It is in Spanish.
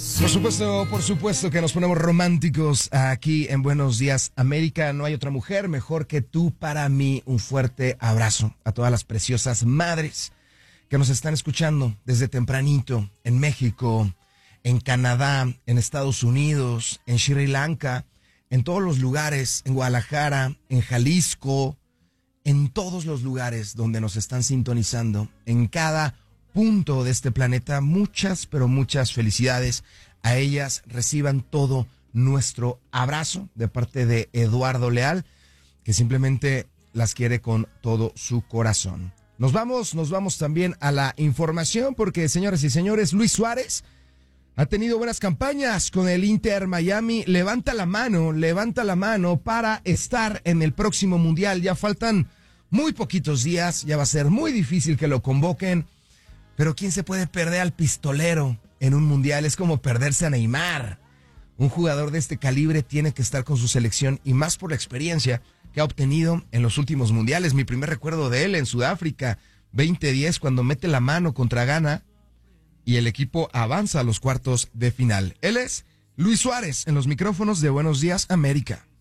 Por supuesto que nos ponemos románticos aquí en Buenos Días América. No hay otra mujer mejor que tú para mí. Un fuerte abrazo a todas las preciosas madres que nos están escuchando desde tempranito en México, en Canadá, en Estados Unidos, en Sri Lanka, en todos los lugares, en Guadalajara, en Jalisco, en todos los lugares donde nos están sintonizando, en cada punto de este planeta. Muchas, pero muchas felicidades a ellas. Reciban todo nuestro abrazo de parte de Eduardo Leal, que simplemente las quiere con todo su corazón. Nos vamos también a la información porque, señoras y señores, Luis Suárez ha tenido buenas campañas con el Inter Miami. Levanta la mano para estar en el próximo Mundial. Ya faltan muy poquitos días, ya va a ser muy difícil que lo convoquen. Pero ¿quién se puede perder al pistolero en un mundial? Es como perderse a Neymar. Un jugador de este calibre tiene que estar con su selección y más por la experiencia que ha obtenido en los últimos mundiales. Mi primer recuerdo de él en Sudáfrica, 2010, cuando mete la mano contra Ghana y el equipo avanza a los cuartos de final. Él es Luis Suárez en los micrófonos de Buenos Días América.